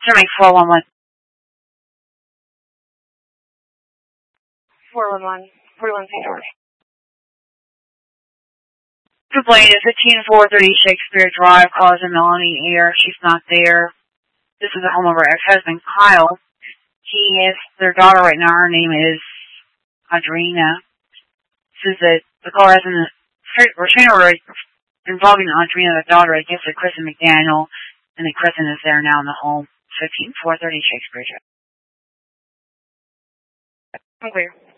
Terminate 411. 411. 41 St. George. Complaint is 15430 Shakespeare Drive, calls in Melanie Air. She's not there. This is the home of her ex-husband, Kyle. He is their daughter right now. Her name is Audrina. This is the call has a restraining involving Audrina, the daughter, against Kristen McDaniel, and the Kristen is there now in the home. 15430 Shakespeare Drive. I'm clear.